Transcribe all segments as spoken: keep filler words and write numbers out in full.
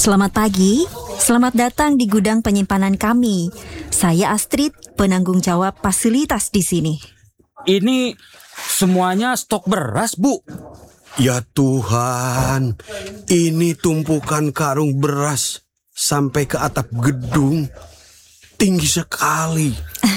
Selamat pagi, selamat datang di gudang penyimpanan kami. Saya Astrid, penanggung jawab fasilitas di sini. Ini semuanya stok beras, Bu. Ya Tuhan, ini tumpukan karung beras sampai ke atap gedung. Tinggi sekali.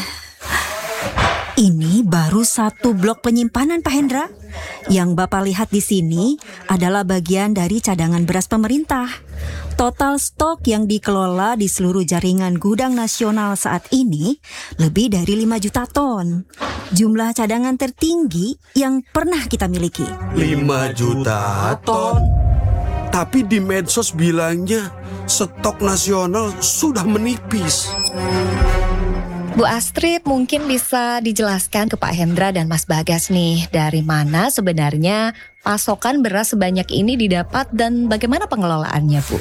Ini baru satu blok penyimpanan, Pak Hendra. Yang Bapak lihat di sini adalah bagian dari cadangan beras pemerintah. Total stok yang dikelola di seluruh jaringan gudang nasional saat ini lebih dari lima juta ton. Jumlah cadangan tertinggi yang pernah kita miliki. lima juta ton? Tapi di medsos bilangnya stok nasional sudah menipis. Bu Astrid, mungkin bisa dijelaskan ke Pak Hendra dan Mas Bagas nih, dari mana sebenarnya pasokan beras sebanyak ini didapat dan bagaimana pengelolaannya, Bu?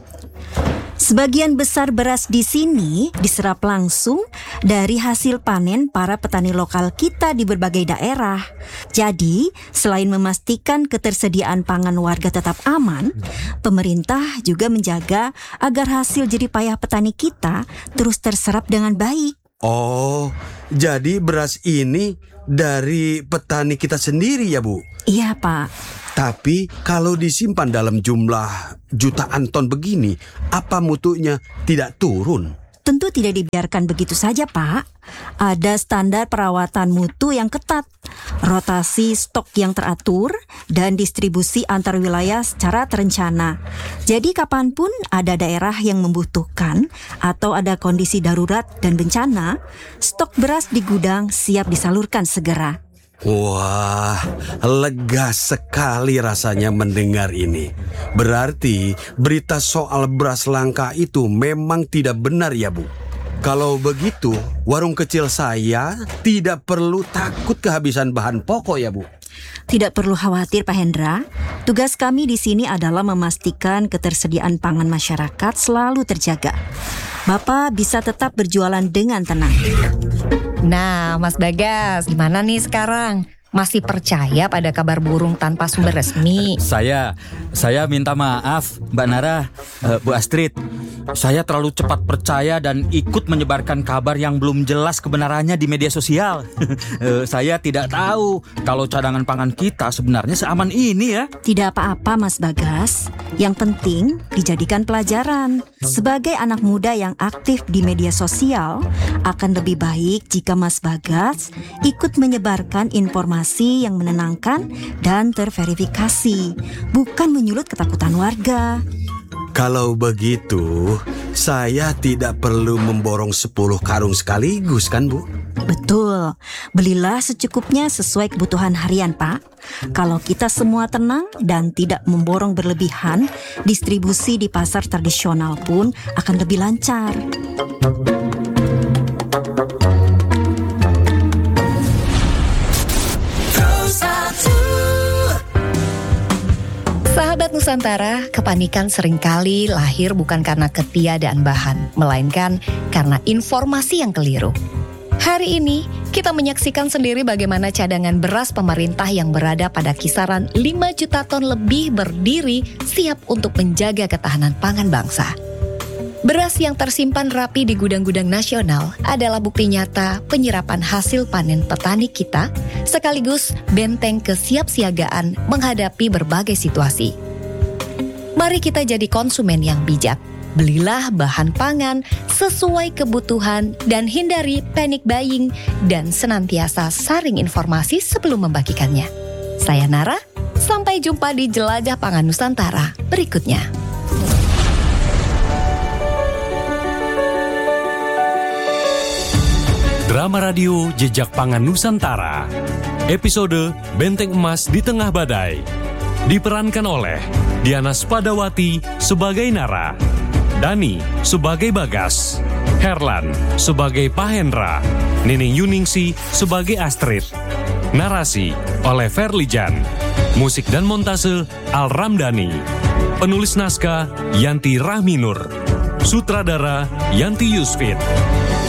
Sebagian besar beras di sini diserap langsung dari hasil panen para petani lokal kita di berbagai daerah. Jadi, selain memastikan ketersediaan pangan warga tetap aman, pemerintah juga menjaga agar hasil jerih payah petani kita terus terserap dengan baik. Oh, jadi beras ini dari petani kita sendiri ya, Bu? Iya, Pak. Tapi kalau disimpan dalam jumlah jutaan ton begini, apa mutunya tidak turun? Tentu tidak dibiarkan begitu saja, Pak. Ada standar perawatan mutu yang ketat, rotasi stok yang teratur, dan distribusi antar wilayah secara terencana. Jadi kapanpun ada daerah yang membutuhkan atau ada kondisi darurat dan bencana, stok beras di gudang siap disalurkan segera. Wah, lega sekali rasanya mendengar ini. Berarti berita soal beras langka itu memang tidak benar ya, Bu? Kalau begitu, warung kecil saya tidak perlu takut kehabisan bahan pokok ya, Bu? Tidak perlu khawatir, Pak Hendra. Tugas kami di sini adalah memastikan ketersediaan pangan masyarakat selalu terjaga. Bapak bisa tetap berjualan dengan tenang. Nah, Mas Bagas, gimana nih sekarang? Masih percaya pada kabar burung tanpa sumber resmi? Saya, saya minta maaf, Mbak Nara, uh, Bu Astrid. Saya terlalu cepat percaya dan ikut menyebarkan kabar yang belum jelas kebenarannya di media sosial. uh, saya tidak tahu kalau cadangan pangan kita sebenarnya seaman ini ya. Tidak apa-apa, Mas Bagas. Yang penting dijadikan pelajaran. Sebagai anak muda yang aktif di media sosial, akan lebih baik jika Mas Bagas ikut menyebarkan informasi yang menenangkan dan terverifikasi, bukan menyulut ketakutan warga. Kalau begitu, saya tidak perlu memborong sepuluh karung sekaligus kan, Bu? Betul, belilah secukupnya sesuai kebutuhan harian, Pak. Kalau kita semua tenang dan tidak memborong berlebihan, distribusi di pasar tradisional pun akan lebih lancar. Sahabat Nusantara, kepanikan seringkali lahir bukan karena ketiadaan bahan, melainkan karena informasi yang keliru. Hari ini, kita menyaksikan sendiri bagaimana cadangan beras pemerintah yang berada pada kisaran lima juta ton lebih berdiri siap untuk menjaga ketahanan pangan bangsa. Beras yang tersimpan rapi di gudang-gudang nasional adalah bukti nyata penyerapan hasil panen petani kita, sekaligus benteng kesiapsiagaan menghadapi berbagai situasi. Mari kita jadi konsumen yang bijak. Belilah bahan pangan sesuai kebutuhan dan hindari panic buying dan senantiasa saring informasi sebelum membagikannya. Saya Nara, sampai jumpa di Jelajah Pangan Nusantara berikutnya. Drama radio Jejak Pangan Nusantara. Episode Benteng Emas di Tengah Badai. Diperankan oleh Diana Spadawati sebagai Nara, Dani sebagai Bagas, Herlan sebagai Pak Hendra, Nining Yuningsi sebagai Astrid. Narasi oleh Verlijan. Musik dan montase Al Ramdhani. Penulis naskah Yanti Rahminur. Sutradara Yanti Yusfit.